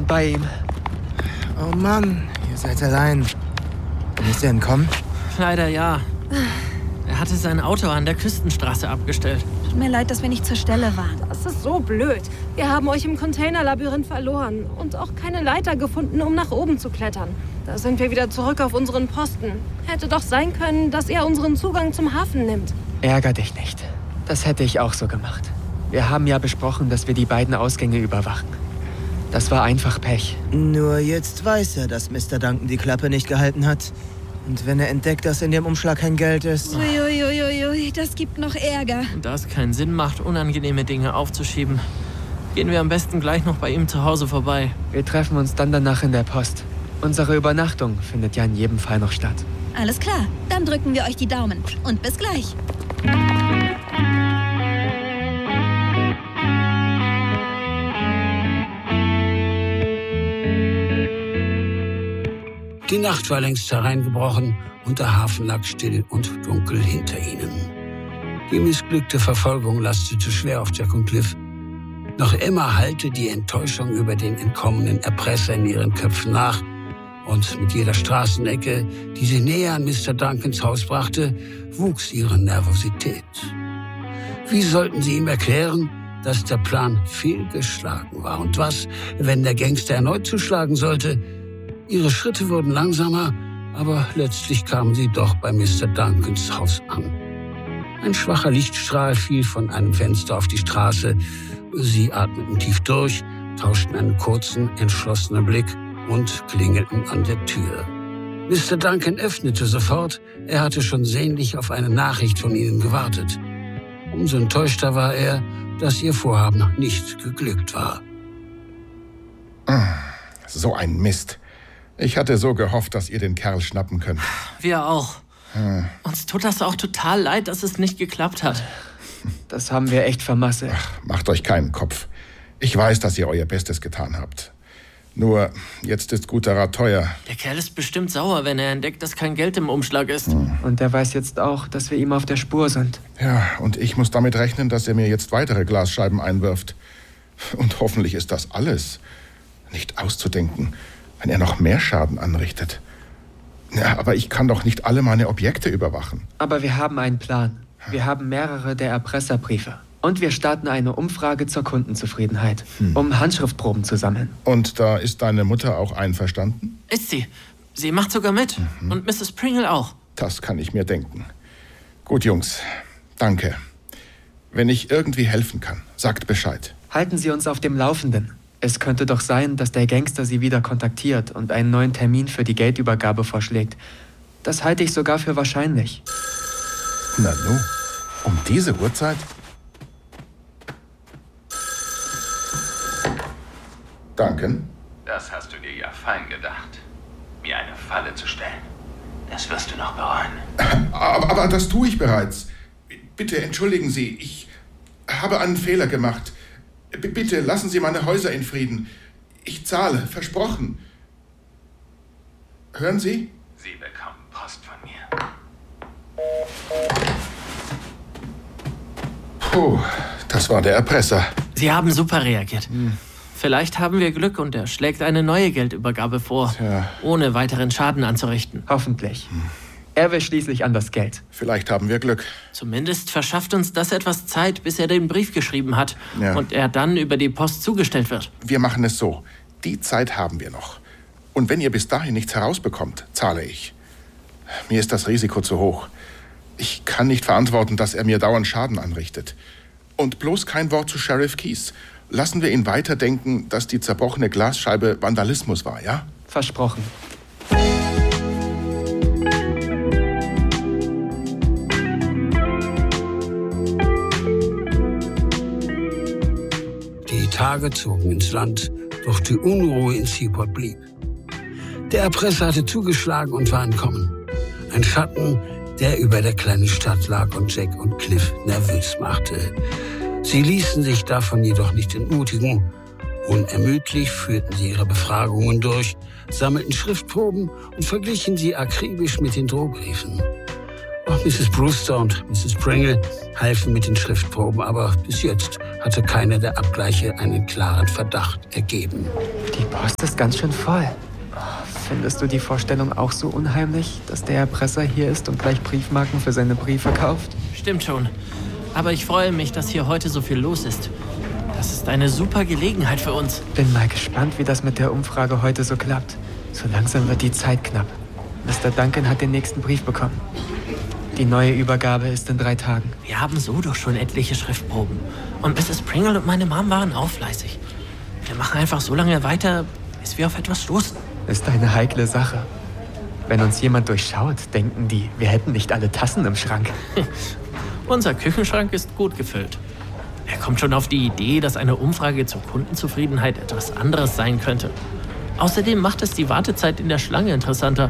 sind bei ihm. Oh Mann, ihr seid allein. Ist er entkommen? Leider ja. Er hatte sein Auto an der Küstenstraße abgestellt. Tut mir leid, dass wir nicht zur Stelle waren. Das ist so blöd. Wir haben euch im Containerlabyrinth verloren und auch keine Leiter gefunden, um nach oben zu klettern. Da sind wir wieder zurück auf unseren Posten. Hätte doch sein können, dass er unseren Zugang zum Hafen nimmt. Ärger dich nicht. Das hätte ich auch so gemacht. Wir haben ja besprochen, dass wir die beiden Ausgänge überwachen. Das war einfach Pech. Nur jetzt weiß er, dass Mr. Duncan die Klappe nicht gehalten hat. Und wenn er entdeckt, dass in dem Umschlag kein Geld ist... Uiuiuiui, das gibt noch Ärger. Und da es keinen Sinn macht, unangenehme Dinge aufzuschieben, gehen wir am besten gleich noch bei ihm zu Hause vorbei. Wir treffen uns dann danach in der Post. Unsere Übernachtung findet ja in jedem Fall noch statt. Alles klar, dann drücken wir euch die Daumen. Und bis gleich. Die Nacht war längst hereingebrochen und der Hafen lag still und dunkel hinter ihnen. Die missglückte Verfolgung lastete schwer auf Jack und Cliff. Noch immer hallte die Enttäuschung über den entkommenen Erpresser in ihren Köpfen nach. Und mit jeder Straßenecke, die sie näher an Mr. Duncans Haus brachte, wuchs ihre Nervosität. Wie sollten sie ihm erklären, dass der Plan fehlgeschlagen war? Und was, wenn der Gangster erneut zuschlagen sollte? Ihre Schritte wurden langsamer, aber letztlich kamen sie doch bei Mr. Duncans Haus an. Ein schwacher Lichtstrahl fiel von einem Fenster auf die Straße. Sie atmeten tief durch, tauschten einen kurzen, entschlossenen Blick und klingelten an der Tür. Mr. Duncan öffnete sofort. Er hatte schon sehnlich auf eine Nachricht von ihnen gewartet. Umso enttäuschter war er, dass ihr Vorhaben noch nicht geglückt war. So ein Mist. Ich hatte so gehofft, dass ihr den Kerl schnappen könnt. Wir auch. Uns tut das auch total leid, dass es nicht geklappt hat. Das haben wir echt vermasselt. Ach, macht euch keinen Kopf. Ich weiß, dass ihr euer Bestes getan habt. Nur, jetzt ist guter Rat teuer. Der Kerl ist bestimmt sauer, wenn er entdeckt, dass kein Geld im Umschlag ist. Und er weiß jetzt auch, dass wir ihm auf der Spur sind. Ja, und ich muss damit rechnen, dass er mir jetzt weitere Glasscheiben einwirft. Und hoffentlich ist das alles. Nicht auszudenken, wenn er noch mehr Schaden anrichtet. Ja, aber ich kann doch nicht alle meine Objekte überwachen. Aber wir haben einen Plan. Wir haben mehrere der Erpresserbriefe. Und wir starten eine Umfrage zur Kundenzufriedenheit, um Handschriftproben zu sammeln. Und da ist deine Mutter auch einverstanden? Ist sie. Sie macht sogar mit. Und Mrs. Pringle auch. Das kann ich mir denken. Gut, Jungs. Danke. Wenn ich irgendwie helfen kann, sagt Bescheid. Halten Sie uns auf dem Laufenden. Es könnte doch sein, dass der Gangster Sie wieder kontaktiert und einen neuen Termin für die Geldübergabe vorschlägt. Das halte ich sogar für wahrscheinlich. Nanu, um diese Uhrzeit? Duncan? Das hast du dir ja fein gedacht, mir eine Falle zu stellen. Das wirst du noch bereuen. Aber das tue ich bereits. Bitte entschuldigen Sie, ich habe einen Fehler gemacht. Bitte lassen Sie meine Häuser in Frieden. Ich zahle, versprochen. Hören Sie? Sie bekommen Post von mir. Puh, das war der Erpresser. Sie haben super reagiert. Vielleicht haben wir Glück und er schlägt eine neue Geldübergabe vor, ohne weiteren Schaden anzurichten. Hoffentlich. Er will schließlich an das Geld. Vielleicht haben wir Glück. Zumindest verschafft uns das etwas Zeit, bis er den Brief geschrieben hat und er dann über die Post zugestellt wird. Wir machen es so. Die Zeit haben wir noch. Und wenn ihr bis dahin nichts herausbekommt, zahle ich. Mir ist das Risiko zu hoch. Ich kann nicht verantworten, dass er mir dauernd Schaden anrichtet. Und bloß kein Wort zu Sheriff Keyes. Lassen wir ihn weiterdenken, dass die zerbrochene Glasscheibe Vandalismus war, ja? Versprochen. Die Tage zogen ins Land, doch die Unruhe in Seaport blieb. Der Erpresser hatte zugeschlagen und war entkommen. Ein Schatten, der über der kleinen Stadt lag und Jack und Cliff nervös machte. Sie ließen sich davon jedoch nicht entmutigen. Unermüdlich führten sie ihre Befragungen durch, sammelten Schriftproben und verglichen sie akribisch mit den Drohbriefen. Auch Mrs. Brewster und Mrs. Pringle halfen mit den Schriftproben, aber bis jetzt hatte keine der Abgleiche einen klaren Verdacht ergeben. Die Post ist ganz schön voll. Findest du die Vorstellung auch so unheimlich, dass der Erpresser hier ist und gleich Briefmarken für seine Briefe kauft? Stimmt schon. Aber ich freue mich, dass hier heute so viel los ist. Das ist eine super Gelegenheit für uns. Bin mal gespannt, wie das mit der Umfrage heute so klappt. So langsam wird die Zeit knapp. Mr. Duncan hat den nächsten Brief bekommen. Die neue Übergabe ist in 3 Tagen. Wir haben so doch schon etliche Schriftproben. Und Mrs. Pringle und meine Mom waren auch fleißig. Wir machen einfach so lange weiter, bis wir auf etwas stoßen. Ist eine heikle Sache. Wenn uns jemand durchschaut, denken die, wir hätten nicht alle Tassen im Schrank. Unser Küchenschrank ist gut gefüllt. Wer kommt schon auf die Idee, dass eine Umfrage zur Kundenzufriedenheit etwas anderes sein könnte? Außerdem macht es die Wartezeit in der Schlange interessanter.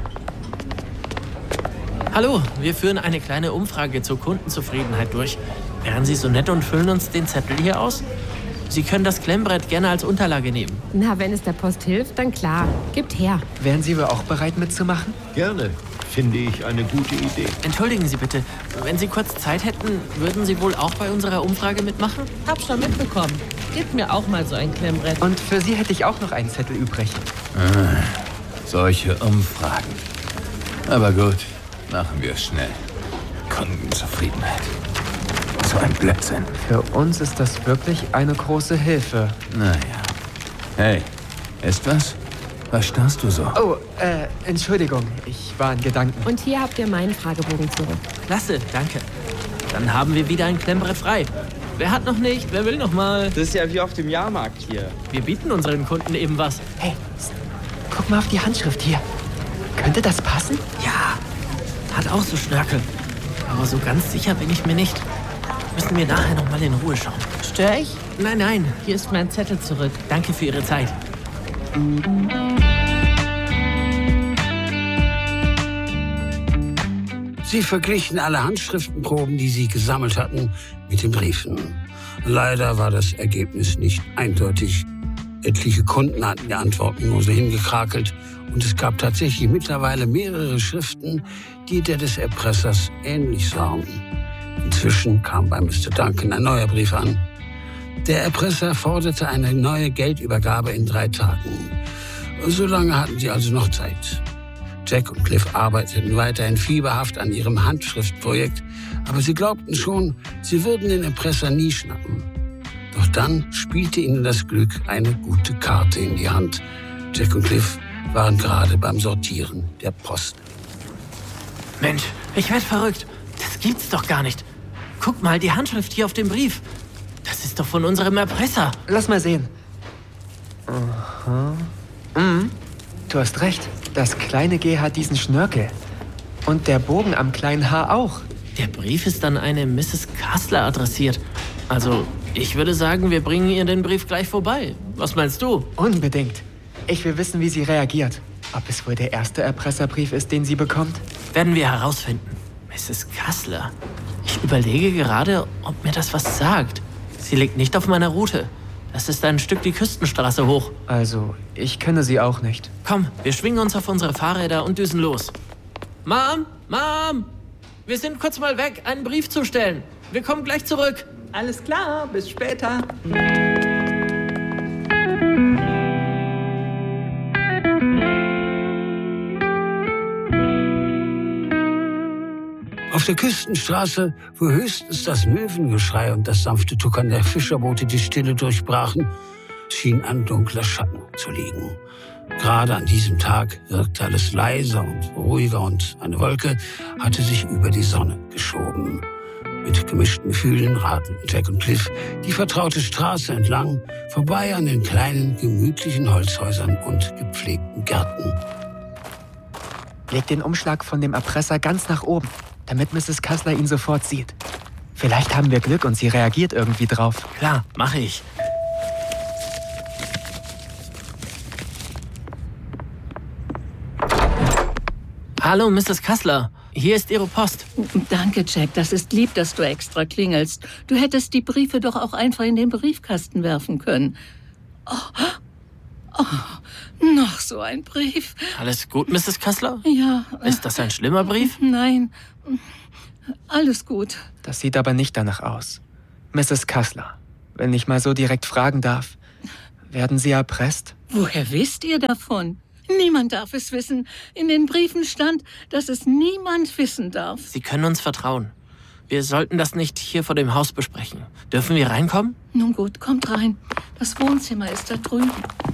Hallo, wir führen eine kleine Umfrage zur Kundenzufriedenheit durch. Wären Sie so nett und füllen uns den Zettel hier aus? Sie können das Klemmbrett gerne als Unterlage nehmen. Na, wenn es der Post hilft, dann klar. Gibt her. Wären Sie wohl auch bereit mitzumachen? Gerne. Finde ich eine gute Idee. Entschuldigen Sie bitte, wenn Sie kurz Zeit hätten, würden Sie wohl auch bei unserer Umfrage mitmachen? Hab schon mitbekommen. Gib mir auch mal so ein Klemmbrett. Und für Sie hätte ich auch noch einen Zettel übrig. Solche Umfragen. Aber gut, machen wir es schnell. Kundenzufriedenheit. So ein Blödsinn. Für uns ist das wirklich eine große Hilfe. Naja. Hey, ist was? Was starrst du so? Oh, Entschuldigung, ich war in Gedanken. Und hier habt ihr meinen Fragebogen zurück. Klasse, danke. Dann haben wir wieder ein Klemmbrett frei. Wer hat noch nicht? Wer will noch mal? Das ist ja wie auf dem Jahrmarkt hier. Wir bieten unseren Kunden eben was. Hey, guck mal auf die Handschrift hier. Könnte das passen? Ja, hat auch so Schnörkel. Aber so ganz sicher bin ich mir nicht. Müssen wir nachher noch mal in Ruhe schauen. Stör ich? Nein, nein. Hier ist mein Zettel zurück. Danke für Ihre Zeit. Sie verglichen alle Handschriftenproben, die sie gesammelt hatten, mit den Briefen. Leider war das Ergebnis nicht eindeutig. Etliche Kunden hatten die Antworten nur so hingekrakelt und es gab tatsächlich mittlerweile mehrere Schriften, die der des Erpressers ähnlich sahen. Inzwischen kam bei Mr. Duncan ein neuer Brief an. Der Erpresser forderte eine neue Geldübergabe in 3 Tagen. So lange hatten sie also noch Zeit. Jack und Cliff arbeiteten weiterhin fieberhaft an ihrem Handschriftprojekt, aber sie glaubten schon, sie würden den Erpresser nie schnappen. Doch dann spielte ihnen das Glück eine gute Karte in die Hand. Jack und Cliff waren gerade beim Sortieren der Post. Mensch, ich werd verrückt. Das gibt's doch gar nicht. Guck mal, die Handschrift hier auf dem Brief. Das ist doch von unserem Erpresser. Lass mal sehen. Aha. Du hast recht. Das kleine G hat diesen Schnörkel. Und der Bogen am kleinen H auch. Der Brief ist an eine Mrs. Kassler adressiert. Also, ich würde sagen, wir bringen ihr den Brief gleich vorbei. Was meinst du? Unbedingt. Ich will wissen, wie sie reagiert. Ob es wohl der erste Erpresserbrief ist, den sie bekommt? Werden wir herausfinden. Mrs. Kassler. Ich überlege gerade, ob mir das was sagt. Sie liegt nicht auf meiner Route. Das ist ein Stück die Küstenstraße hoch. Also, ich kenne sie auch nicht. Komm, wir schwingen uns auf unsere Fahrräder und düsen los. Mom! Mom! Wir sind kurz mal weg, einen Brief zu stellen. Wir kommen gleich zurück. Alles klar, bis später. Auf der Küstenstraße, wo höchstens das Möwengeschrei und das sanfte Tuckern der Fischerboote die Stille durchbrachen, schien ein dunkler Schatten zu liegen. Gerade an diesem Tag wirkte alles leiser und ruhiger und eine Wolke hatte sich über die Sonne geschoben. Mit gemischten Gefühlen raten Jack und Cliff die vertraute Straße entlang, vorbei an den kleinen, gemütlichen Holzhäusern und gepflegten Gärten. Leg den Umschlag von dem Erpresser ganz nach oben, damit Mrs. Kassler ihn sofort sieht. Vielleicht haben wir Glück und sie reagiert irgendwie drauf. Klar, mache ich. Hallo, Mrs. Kassler. Hier ist Ihre Post. Danke, Jack. Das ist lieb, dass du extra klingelst. Du hättest die Briefe doch auch einfach in den Briefkasten werfen können. Oh, noch so ein Brief. Alles gut, Mrs. Kassler? Ja. Ist das ein schlimmer Brief? Nein. Alles gut. Das sieht aber nicht danach aus. Mrs. Kassler, wenn ich mal so direkt fragen darf, werden Sie erpresst? Woher wisst ihr davon? Niemand darf es wissen. In den Briefen stand, dass es niemand wissen darf. Sie können uns vertrauen. Wir sollten das nicht hier vor dem Haus besprechen. Dürfen wir reinkommen? Nun gut, kommt rein. Das Wohnzimmer ist da drüben.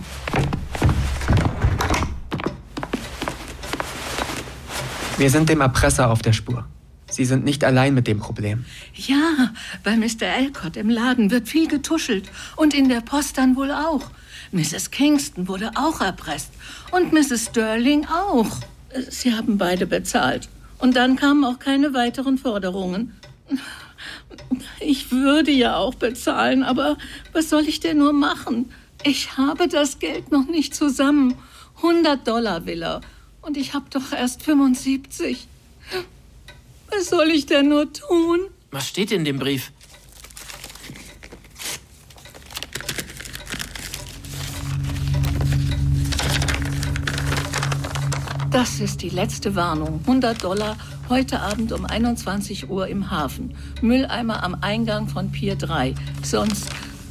Wir sind dem Erpresser auf der Spur. Sie sind nicht allein mit dem Problem. Ja, bei Mr. Alcott im Laden wird viel getuschelt. Und in der Post dann wohl auch. Mrs. Kingston wurde auch erpresst. Und Mrs. Sterling auch. Sie haben beide bezahlt. Und dann kamen auch keine weiteren Forderungen. Ich würde ja auch bezahlen, aber was soll ich denn nur machen? Ich habe das Geld noch nicht zusammen. $100 will er. Und ich habe doch erst 75. Was soll ich denn nur tun? Was steht in dem Brief? Das ist die letzte Warnung. $100 heute Abend um 21 Uhr im Hafen. Mülleimer am Eingang von Pier 3. Sonst...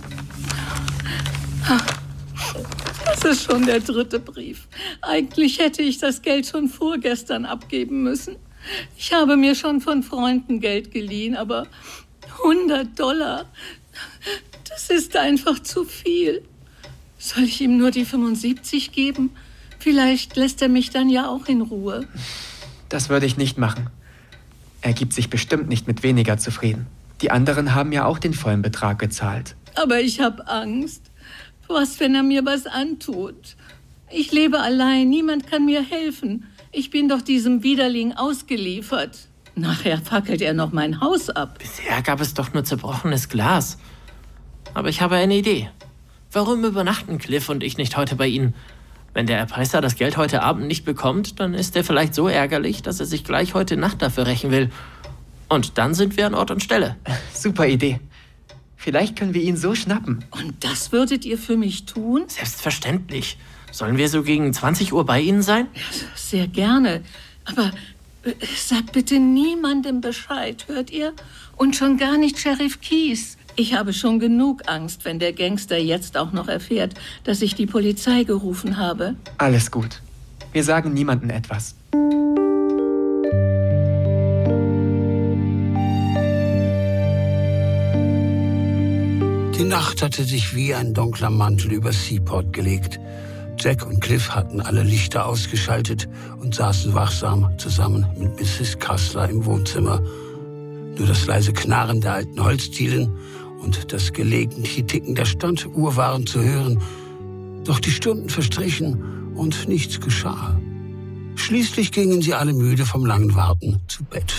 Das ist schon der 3. Brief. Eigentlich hätte ich das Geld schon vorgestern abgeben müssen. Ich habe mir schon von Freunden Geld geliehen, aber $100, das ist einfach zu viel. Soll ich ihm nur die 75 geben? Vielleicht lässt er mich dann ja auch in Ruhe. Das würde ich nicht machen. Er gibt sich bestimmt nicht mit weniger zufrieden. Die anderen haben ja auch den vollen Betrag gezahlt. Aber ich habe Angst. Was, wenn er mir was antut? Ich lebe allein, niemand kann mir helfen. Ich bin doch diesem Widerling ausgeliefert. Nachher fackelt er noch mein Haus ab. Bisher gab es doch nur zerbrochenes Glas. Aber ich habe eine Idee. Warum übernachten Cliff und ich nicht heute bei Ihnen? Wenn der Erpresser das Geld heute Abend nicht bekommt, dann ist er vielleicht so ärgerlich, dass er sich gleich heute Nacht dafür rächen will. Und dann sind wir an Ort und Stelle. Super Idee. Vielleicht können wir ihn so schnappen. Und das würdet ihr für mich tun? Selbstverständlich. Sollen wir so gegen 20 Uhr bei Ihnen sein? Ja, sehr gerne. Aber sagt bitte niemandem Bescheid, hört ihr? Und schon gar nicht Sheriff Keyes. Ich habe schon genug Angst, wenn der Gangster jetzt auch noch erfährt, dass ich die Polizei gerufen habe. Alles gut. Wir sagen niemandem etwas. Die Nacht hatte sich wie ein dunkler Mantel über Seaport gelegt. Jack und Cliff hatten alle Lichter ausgeschaltet und saßen wachsam zusammen mit Mrs. Kassler im Wohnzimmer. Nur das leise Knarren der alten Holzdielen und das gelegentliche Ticken der Standuhr waren zu hören. Doch die Stunden verstrichen und nichts geschah. Schließlich gingen sie alle müde vom langen Warten zu Bett.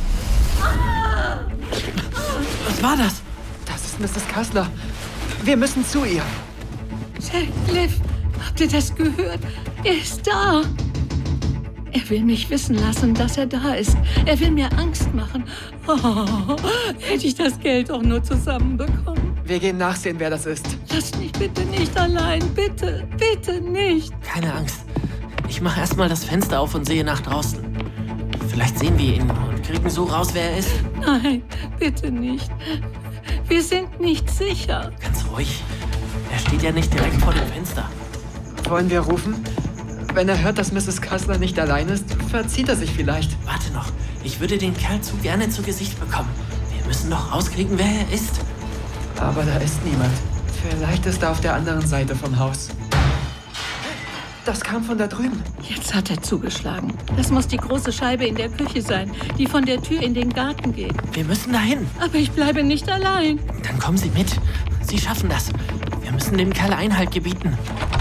Was war das? Das ist Mrs. Kassler. Wir müssen zu ihr. Jack, Cliff, habt ihr das gehört? Er ist da. Er will mich wissen lassen, dass er da ist. Er will mir Angst machen. Oh, hätte ich das Geld auch nur zusammenbekommen. Wir gehen nachsehen, wer das ist. Lasst mich bitte nicht allein. Bitte, bitte nicht. Keine Angst. Ich mache erstmal das Fenster auf und sehe nach draußen. Vielleicht sehen wir ihn und kriegen so raus, wer er ist. Nein, bitte nicht. Wir sind nicht sicher. Ganz ruhig. Er steht ja nicht direkt vor dem Fenster. Wollen wir rufen? Wenn er hört, dass Mrs. Kassler nicht allein ist, verzieht er sich vielleicht. Warte noch. Ich würde den Kerl zu gerne zu Gesicht bekommen. Wir müssen doch rauskriegen, wer er ist. Aber da ist niemand. Vielleicht ist er auf der anderen Seite vom Haus. Das kam von da drüben. Jetzt hat er zugeschlagen. Das muss die große Scheibe in der Küche sein, die von der Tür in den Garten geht. Wir müssen dahin. Aber ich bleibe nicht allein. Dann kommen Sie mit. Sie schaffen das. Wir müssen dem Kerl Einhalt gebieten.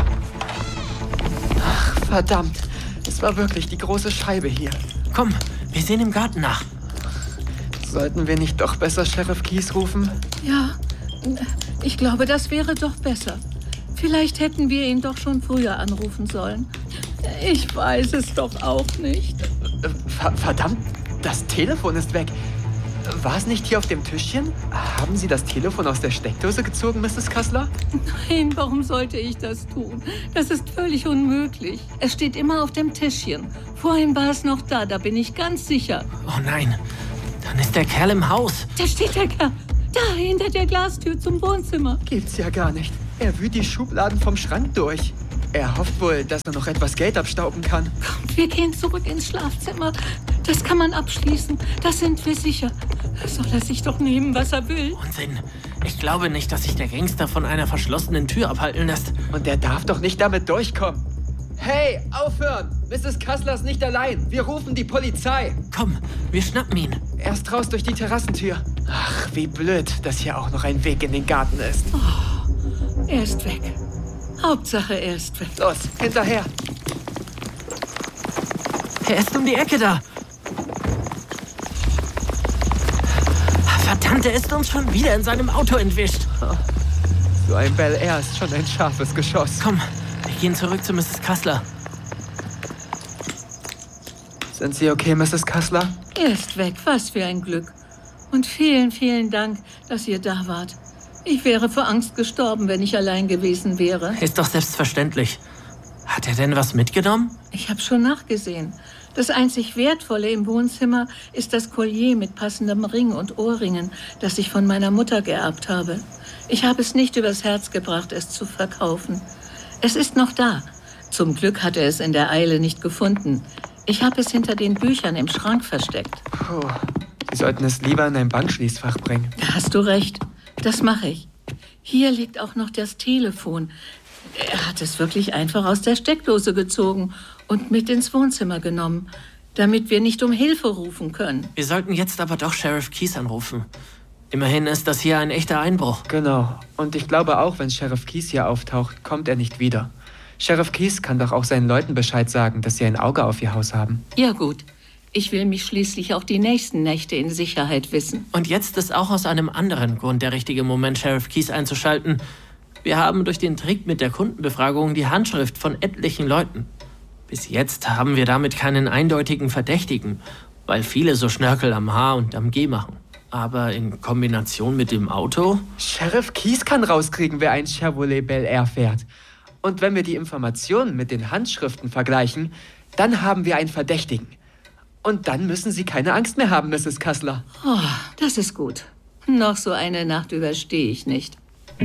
Ach, verdammt. Es war wirklich die große Scheibe hier. Komm, wir sehen im Garten nach. Sollten wir nicht doch besser Sheriff Keyes rufen? Ja, ich glaube, das wäre doch besser. Vielleicht hätten wir ihn doch schon früher anrufen sollen. Ich weiß es doch auch nicht. Verdammt, das Telefon ist weg. War es nicht hier auf dem Tischchen? Haben Sie das Telefon aus der Steckdose gezogen, Mrs. Kassler? Nein, warum sollte ich das tun? Das ist völlig unmöglich. Es steht immer auf dem Tischchen. Vorhin war es noch da bin ich ganz sicher. Oh nein, Dann ist der Kerl im Haus. Da steht der Kerl. Da, hinter der Glastür zum Wohnzimmer. Gibt's ja gar nicht. Er wühlt die Schubladen vom Schrank durch. Er hofft wohl, dass er noch etwas Geld abstauben kann. Kommt, wir gehen zurück ins Schlafzimmer. Das kann man abschließen. Da sind wir sicher. Soll er sich doch nehmen, was er will? Unsinn. Ich glaube nicht, dass sich der Gangster von einer verschlossenen Tür abhalten lässt. Und er darf doch nicht damit durchkommen. Hey, aufhören! Mrs. Kassler ist nicht allein. Wir rufen die Polizei. Komm, wir schnappen ihn. Er ist raus durch die Terrassentür. Ach, wie blöd, dass hier auch noch ein Weg in den Garten ist. Oh, er ist weg. Hauptsache, er ist weg. Los, hinterher. Er ist um die Ecke da. Verdammt, er ist uns schon wieder in seinem Auto entwischt. So ein Bel Air ist schon ein scharfes Geschoss. Komm, wir gehen zurück zu Mrs. Kassler. Sind Sie okay, Mrs. Kassler? Er ist weg, was für ein Glück. Und vielen, vielen Dank, dass ihr da wart. Ich wäre vor Angst gestorben, wenn ich allein gewesen wäre. Ist doch selbstverständlich. Hat er denn was mitgenommen? Ich habe schon nachgesehen. Das einzig Wertvolle im Wohnzimmer ist das Collier mit passendem Ring und Ohrringen, das ich von meiner Mutter geerbt habe. Ich habe es nicht übers Herz gebracht, es zu verkaufen. Es ist noch da. Zum Glück hat er es in der Eile nicht gefunden. Ich habe es hinter den Büchern im Schrank versteckt. Puh, Sie sollten es lieber in ein Bankschließfach bringen. Da hast du recht. Das mache ich. Hier liegt auch noch das Telefon. Er hat es wirklich einfach aus der Steckdose gezogen und mit ins Wohnzimmer genommen, damit wir nicht um Hilfe rufen können. Wir sollten jetzt aber doch Sheriff Keyes anrufen. Immerhin ist das hier ein echter Einbruch. Genau. Und ich glaube auch, wenn Sheriff Keyes hier auftaucht, kommt er nicht wieder. Sheriff Keyes kann doch auch seinen Leuten Bescheid sagen, dass sie ein Auge auf ihr Haus haben. Ja gut. Ich will mich schließlich auch die nächsten Nächte in Sicherheit wissen. Und jetzt ist auch aus einem anderen Grund der richtige Moment, Sheriff Keyes einzuschalten. Wir haben durch den Trick mit der Kundenbefragung die Handschrift von etlichen Leuten. Bis jetzt haben wir damit keinen eindeutigen Verdächtigen, weil viele so Schnörkel am H und am G machen. Aber in Kombination mit dem Auto? Sheriff Keyes kann rauskriegen, wer ein Chevrolet Bel Air fährt. Und wenn wir die Informationen mit den Handschriften vergleichen, dann haben wir einen Verdächtigen. Und dann müssen Sie keine Angst mehr haben, Mrs. Kassler. Oh, das ist gut. Noch so eine Nacht überstehe ich nicht.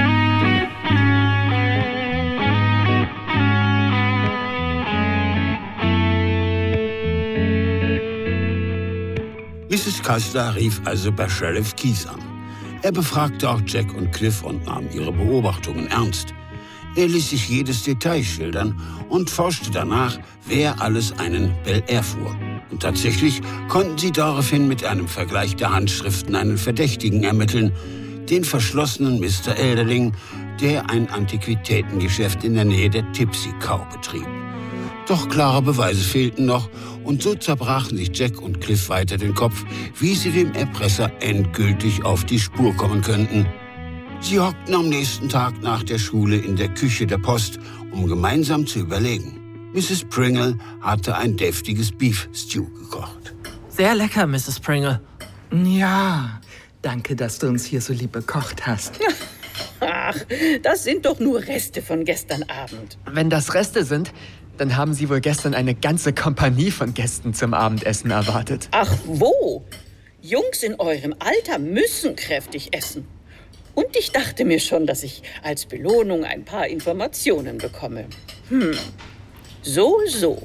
Mrs. Kassler rief also bei Sheriff Keyes an. Er befragte auch Jack und Cliff und nahm ihre Beobachtungen ernst. Er ließ sich jedes Detail schildern und forschte danach, wer alles einen Bel Air fuhr. Und tatsächlich konnten sie daraufhin mit einem Vergleich der Handschriften einen Verdächtigen ermitteln, den verschlossenen Mr. Elderling, der ein Antiquitätengeschäft in der Nähe der Tipsy Cow betrieb. Doch klare Beweise fehlten noch und so zerbrachen sich Jack und Cliff weiter den Kopf, wie sie dem Erpresser endgültig auf die Spur kommen könnten. Sie hockten am nächsten Tag nach der Schule in der Küche der Post, um gemeinsam zu überlegen. Mrs. Pringle hatte ein deftiges Beef Stew gekocht. Sehr lecker, Mrs. Pringle. Ja, danke, dass du uns hier so lieb bekocht hast. Ach, das sind doch nur Reste von gestern Abend. Wenn das Reste sind, dann haben Sie wohl gestern eine ganze Kompanie von Gästen zum Abendessen erwartet. Ach wo? Jungs in eurem Alter müssen kräftig essen. Und ich dachte mir schon, dass ich als Belohnung ein paar Informationen bekomme. So.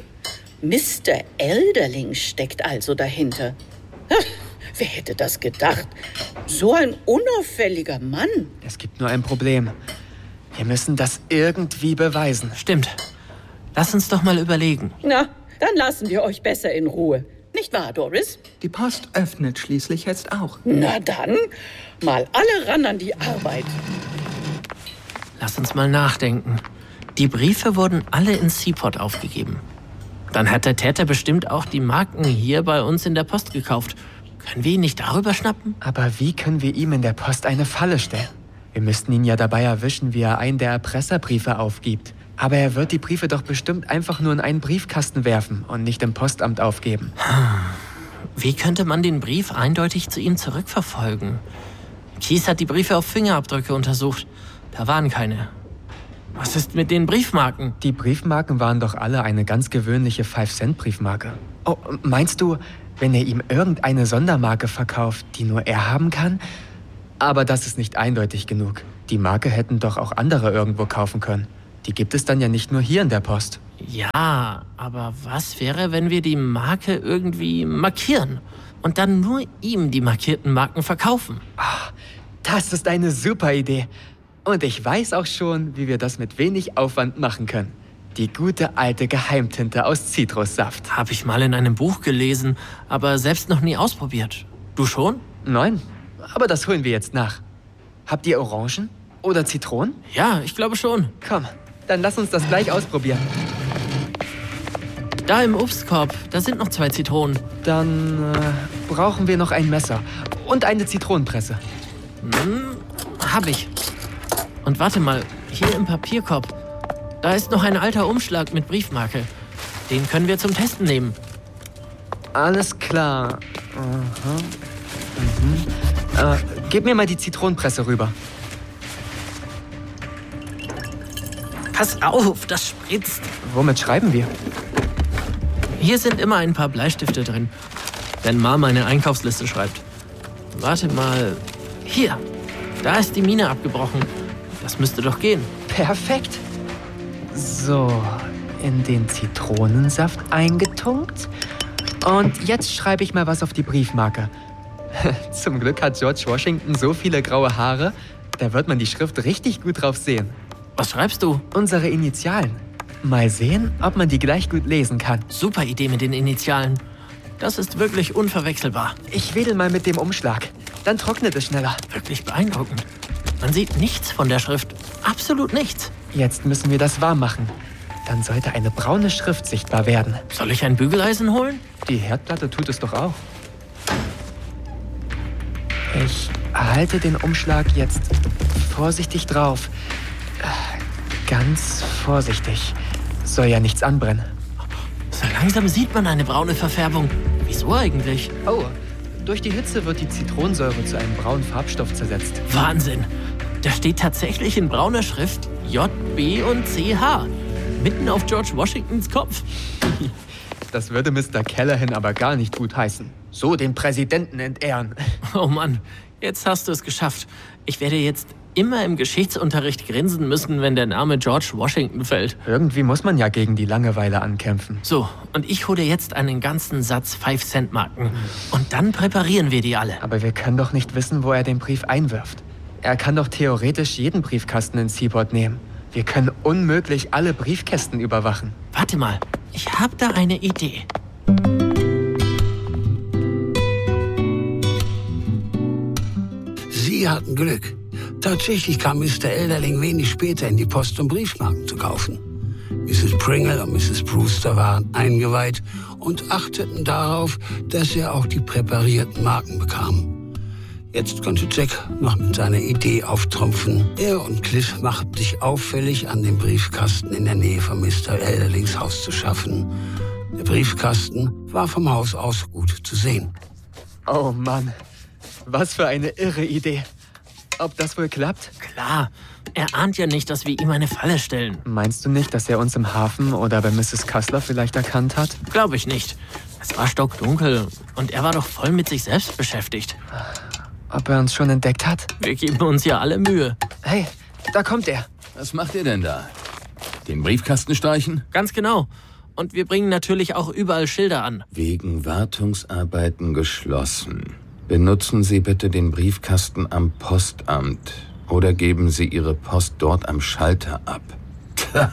Mr. Elderling steckt also dahinter. Wer hätte das gedacht? So ein unauffälliger Mann. Es gibt nur ein Problem. Wir müssen das irgendwie beweisen. Stimmt. Lass uns doch mal überlegen. Na, dann lassen wir euch besser in Ruhe. Nicht wahr, Doris? Die Post öffnet schließlich jetzt auch. Na dann, mal alle ran an die Arbeit. Lass uns mal nachdenken. Die Briefe wurden alle in Seaport aufgegeben. Dann hat der Täter bestimmt auch die Marken hier bei uns in der Post gekauft. Können wir ihn nicht darüber schnappen? Aber wie können wir ihm in der Post eine Falle stellen? Wir müssten ihn ja dabei erwischen, wie er einen der Erpresserbriefe aufgibt. Aber er wird die Briefe doch bestimmt einfach nur in einen Briefkasten werfen und nicht im Postamt aufgeben. Wie könnte man den Brief eindeutig zu ihm zurückverfolgen? Keyes hat die Briefe auf Fingerabdrücke untersucht. Da waren keine. Was ist mit den Briefmarken? Die Briefmarken waren doch alle eine ganz gewöhnliche 5-Cent-Briefmarke. Oh, meinst du, wenn er ihm irgendeine Sondermarke verkauft, die nur er haben kann? Aber das ist nicht eindeutig genug. Die Marke hätten doch auch andere irgendwo kaufen können. Die gibt es dann ja nicht nur hier in der Post. Ja, aber was wäre, wenn wir die Marke irgendwie markieren und dann nur ihm die markierten Marken verkaufen? Das ist eine super Idee. Und ich weiß auch schon, wie wir das mit wenig Aufwand machen können. Die gute alte Geheimtinte aus Zitrussaft. Habe ich mal in einem Buch gelesen, aber selbst noch nie ausprobiert. Du schon? Nein, aber das holen wir jetzt nach. Habt ihr Orangen oder Zitronen? Ja, ich glaube schon. Komm, dann lass uns das gleich ausprobieren. Da im Obstkorb, da sind noch 2 Zitronen. Dann brauchen wir noch ein Messer und eine Zitronenpresse. Hab ich. Und warte mal, hier im Papierkorb, da ist noch ein alter Umschlag mit Briefmarke. Den können wir zum Testen nehmen. Alles klar. Gib mir mal die Zitronenpresse rüber. Pass auf, das spritzt. Womit schreiben wir? Hier sind immer ein paar Bleistifte drin, wenn Mama eine Einkaufsliste schreibt. Warte mal. Hier, da ist die Mine abgebrochen. Das müsste doch gehen. Perfekt. So, in den Zitronensaft eingetunkt. Und jetzt schreibe ich mal was auf die Briefmarke. Zum Glück hat George Washington so viele graue Haare, da wird man die Schrift richtig gut drauf sehen. Was schreibst du? Unsere Initialen. Mal sehen, ob man die gleich gut lesen kann. Super Idee mit den Initialen. Das ist wirklich unverwechselbar. Ich wedel mal mit dem Umschlag. Dann trocknet es schneller. Wirklich beeindruckend. Man sieht nichts von der Schrift. Absolut nichts. Jetzt müssen wir das warm machen. Dann sollte eine braune Schrift sichtbar werden. Soll ich ein Bügeleisen holen? Die Herdplatte tut es doch auch. Ich halte den Umschlag jetzt vorsichtig drauf. Ganz vorsichtig. Soll ja nichts anbrennen. So langsam sieht man eine braune Verfärbung. Wieso eigentlich? Oh, durch die Hitze wird die Zitronensäure zu einem braunen Farbstoff zersetzt. Wahnsinn. Da steht tatsächlich in brauner Schrift J, B und C, H. Mitten auf George Washingtons Kopf. Das würde Mr. Callahan aber gar nicht gut heißen. So den Präsidenten entehren. Oh Mann, jetzt hast du es geschafft. Ich werde jetzt immer im Geschichtsunterricht grinsen müssen, wenn der Name George Washington fällt. Irgendwie muss man ja gegen die Langeweile ankämpfen. So, und ich hole jetzt einen ganzen Satz 5-Cent-Marken. Und dann präparieren wir die alle. Aber wir können doch nicht wissen, wo er den Brief einwirft. Er kann doch theoretisch jeden Briefkasten in Seaport nehmen. Wir können unmöglich alle Briefkästen überwachen. Warte mal, ich habe da eine Idee. Sie hatten Glück. Tatsächlich kam Mr. Elderling wenig später in die Post, um Briefmarken zu kaufen. Mrs. Pringle und Mrs. Brewster waren eingeweiht und achteten darauf, dass er auch die präparierten Marken bekam. Jetzt konnte Jack noch mit seiner Idee auftrumpfen. Er und Cliff machten sich auffällig an, den Briefkasten in der Nähe von Mr. Elderlings Haus zu schaffen. Der Briefkasten war vom Haus aus gut zu sehen. Oh Mann, was für eine irre Idee. Ob das wohl klappt? Klar, er ahnt ja nicht, dass wir ihm eine Falle stellen. Meinst du nicht, dass er uns im Hafen oder bei Mrs. Cussler vielleicht erkannt hat? Glaube ich nicht. Es war stockdunkel und er war doch voll mit sich selbst beschäftigt. Ob er uns schon entdeckt hat? Wir geben uns ja alle Mühe. Hey, da kommt er. Was macht ihr denn da? Den Briefkasten streichen? Ganz genau. Und wir bringen natürlich auch überall Schilder an. Wegen Wartungsarbeiten geschlossen. Benutzen Sie bitte den Briefkasten am Postamt oder geben Sie Ihre Post dort am Schalter ab. Tja,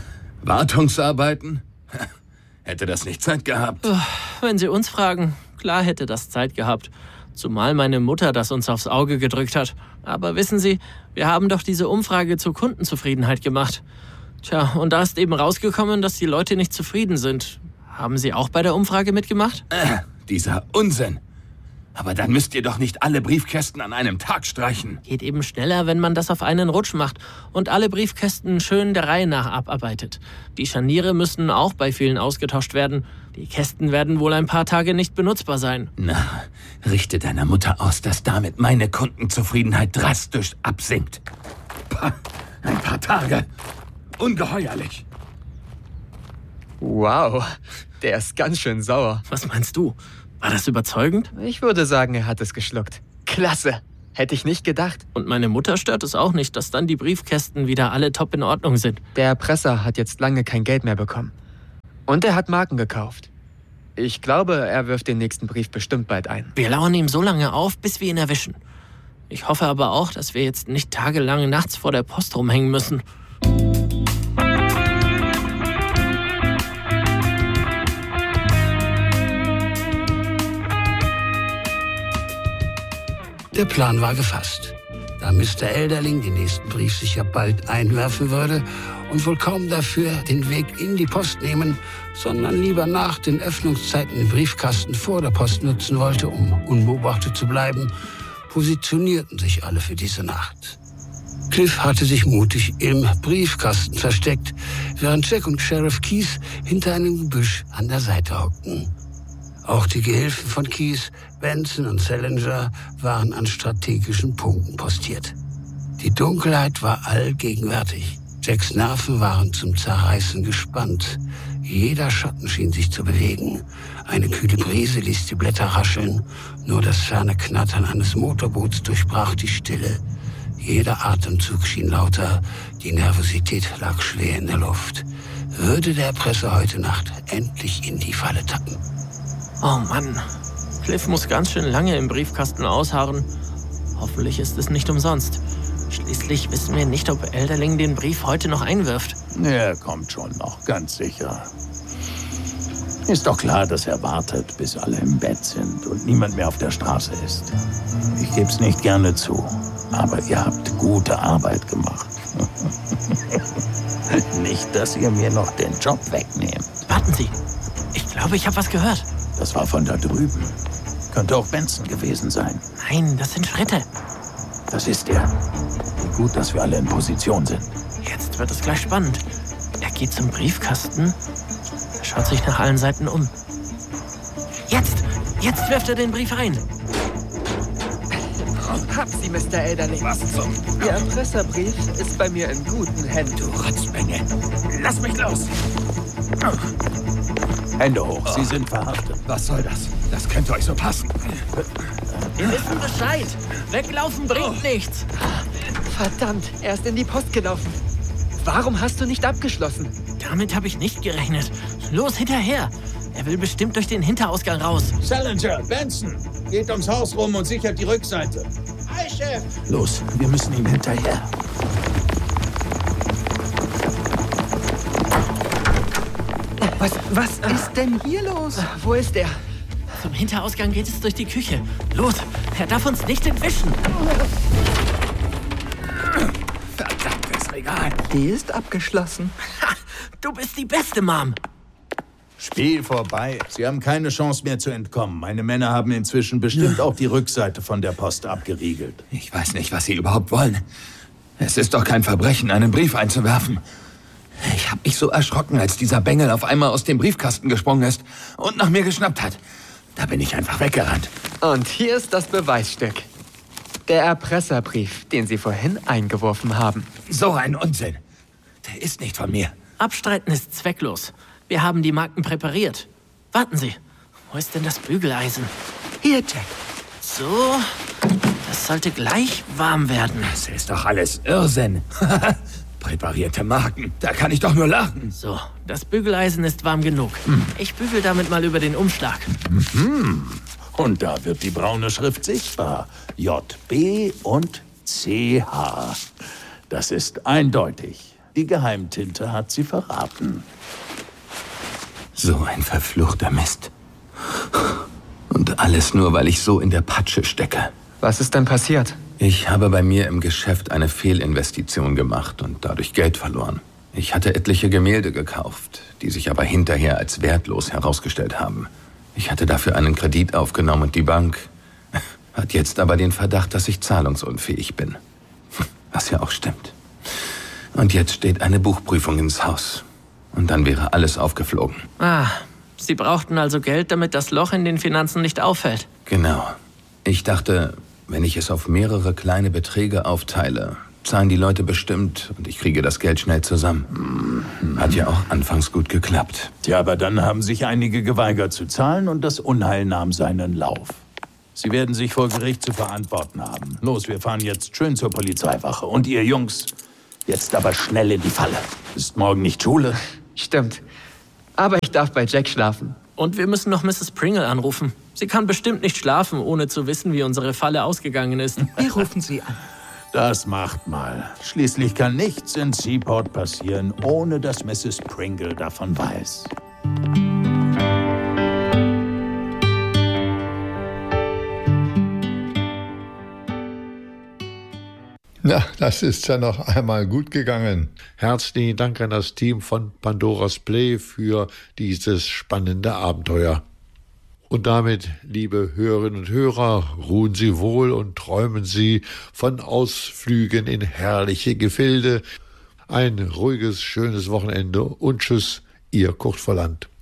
Wartungsarbeiten? Hätte das nicht Zeit gehabt? Wenn Sie uns fragen, klar hätte das Zeit gehabt. Zumal meine Mutter das uns aufs Auge gedrückt hat. Aber wissen Sie, wir haben doch diese Umfrage zur Kundenzufriedenheit gemacht. Tja, und da ist eben rausgekommen, dass die Leute nicht zufrieden sind. Haben Sie auch bei der Umfrage mitgemacht? Dieser Unsinn. Aber dann müsst ihr doch nicht alle Briefkästen an einem Tag streichen. Geht eben schneller, wenn man das auf einen Rutsch macht und alle Briefkästen schön der Reihe nach abarbeitet. Die Scharniere müssen auch bei vielen ausgetauscht werden. Die Kästen werden wohl ein paar Tage nicht benutzbar sein. Na, richte deiner Mutter aus, dass damit meine Kundenzufriedenheit drastisch absinkt. Pah, ein paar Tage. Ungeheuerlich. Wow, der ist ganz schön sauer. Was meinst du? War das überzeugend? Ich würde sagen, er hat es geschluckt. Klasse. Hätte ich nicht gedacht. Und meine Mutter stört es auch nicht, dass dann die Briefkästen wieder alle top in Ordnung sind. Der Erpresser hat jetzt lange kein Geld mehr bekommen. Und er hat Marken gekauft. Ich glaube, er wirft den nächsten Brief bestimmt bald ein. Wir lauern ihm so lange auf, bis wir ihn erwischen. Ich hoffe aber auch, dass wir jetzt nicht tagelang nachts vor der Post rumhängen müssen. Der Plan war gefasst. Da Mr. Elderling den nächsten Brief sicher bald einwerfen würde und wohl kaum dafür den Weg in die Post nehmen, sondern lieber nach den Öffnungszeiten den Briefkasten vor der Post nutzen wollte, um unbeobachtet zu bleiben, positionierten sich alle für diese Nacht. Cliff hatte sich mutig im Briefkasten versteckt, während Jack und Sheriff Keyes hinter einem Gebüsch an der Seite hockten. Auch die Gehilfen von Keyes, Benson und Salinger waren an strategischen Punkten postiert. Die Dunkelheit war allgegenwärtig. Jacks Nerven waren zum Zerreißen gespannt. Jeder Schatten schien sich zu bewegen. Eine kühle Brise ließ die Blätter rascheln. Nur das ferne Knattern eines Motorboots durchbrach die Stille. Jeder Atemzug schien lauter. Die Nervosität lag schwer in der Luft. Würde der Erpresser heute Nacht endlich in die Falle tappen? Oh Mann, Cliff muss ganz schön lange im Briefkasten ausharren. Hoffentlich ist es nicht umsonst. Schließlich wissen wir nicht, ob Elderling den Brief heute noch einwirft. Er kommt schon noch, ganz sicher. Ist doch klar, dass er wartet, bis alle im Bett sind und niemand mehr auf der Straße ist. Ich geb's nicht gerne zu, aber ihr habt gute Arbeit gemacht. Nicht, dass ihr mir noch den Job wegnehmt. Warten Sie, ich glaube, ich habe was gehört. Das war von da drüben. Könnte auch Benson gewesen sein. Nein, das sind Schritte. Das ist er. Wie gut, dass wir alle in Position sind. Jetzt wird es gleich spannend. Er geht zum Briefkasten. Er schaut sich nach allen Seiten um. Jetzt wirft er den Brief ein. Hab Sie, Mr. Elderling. Was zum... Ihr Erpresserbrief ist bei mir in guten Händen. Du Rotzmenge. Lass mich los. Hände hoch, Sie sind verhaftet. Was soll das? Das könnte euch so passen. Wir wissen Bescheid. Weglaufen bringt nichts. Verdammt, er ist in die Post gelaufen. Warum hast du nicht abgeschlossen? Damit habe ich nicht gerechnet. Los, hinterher. Er will bestimmt durch den Hinterausgang raus. Salinger, Benson, geht ums Haus rum und sichert die Rückseite. Hi, Chef. Los, wir müssen ihm hinterher. Was ist denn hier los? Wo ist er? Zum Hinterausgang geht es durch die Küche. Los, er darf uns nicht entwischen. Verdammtes Regal. Die ist abgeschlossen. Ha, du bist die Beste, Mom. Spiel vorbei. Sie haben keine Chance mehr zu entkommen. Meine Männer haben inzwischen bestimmt auch die Rückseite von der Post abgeriegelt. Ich weiß nicht, was Sie überhaupt wollen. Es ist doch kein Verbrechen, einen Brief einzuwerfen. Ich habe mich so erschrocken, als dieser Bengel auf einmal aus dem Briefkasten gesprungen ist und nach mir geschnappt hat. Da bin ich einfach weggerannt. Und hier ist das Beweisstück. Der Erpresserbrief, den Sie vorhin eingeworfen haben. So ein Unsinn. Der ist nicht von mir. Abstreiten ist zwecklos. Wir haben die Marken präpariert. Warten Sie, wo ist denn das Bügeleisen? Hier, Jack. So, das sollte gleich warm werden. Das ist doch alles Irrsinn. Präparierte Marken, da kann ich doch nur lachen. So, das Bügeleisen ist warm genug. Ich bügel damit mal über den Umschlag. Und da wird die braune Schrift sichtbar. JB und CH. Das ist eindeutig. Die Geheimtinte hat sie verraten. So ein verfluchter Mist. Und alles nur, weil ich so in der Patsche stecke. Was ist denn passiert? Ich habe bei mir im Geschäft eine Fehlinvestition gemacht und dadurch Geld verloren. Ich hatte etliche Gemälde gekauft, die sich aber hinterher als wertlos herausgestellt haben. Ich hatte dafür einen Kredit aufgenommen und die Bank hat jetzt aber den Verdacht, dass ich zahlungsunfähig bin. Was ja auch stimmt. Und jetzt steht eine Buchprüfung ins Haus. Und dann wäre alles aufgeflogen. Ah, Sie brauchten also Geld, damit das Loch in den Finanzen nicht auffällt. Genau. Ich dachte, wenn ich es auf mehrere kleine Beträge aufteile, zahlen die Leute bestimmt und ich kriege das Geld schnell zusammen. Hat ja auch anfangs gut geklappt. Tja, aber dann haben sich einige geweigert zu zahlen und das Unheil nahm seinen Lauf. Sie werden sich vor Gericht zu verantworten haben. Los, wir fahren jetzt schön zur Polizeiwache. Und ihr Jungs, jetzt aber schnell in die Falle. Ist morgen nicht Schule? Stimmt. Aber ich darf bei Jack schlafen. Und wir müssen noch Mrs. Pringle anrufen. Sie kann bestimmt nicht schlafen, ohne zu wissen, wie unsere Falle ausgegangen ist. Wir rufen sie an. Das macht mal. Schließlich kann nichts in Seaport passieren, ohne dass Mrs. Pringle davon weiß. Na, das ist ja noch einmal gut gegangen. Herzlichen Dank an das Team von Pandora's Play für dieses spannende Abenteuer. Und damit, liebe Hörerinnen und Hörer, ruhen Sie wohl und träumen Sie von Ausflügen in herrliche Gefilde. Ein ruhiges, schönes Wochenende und tschüss, Ihr Kurt Volland.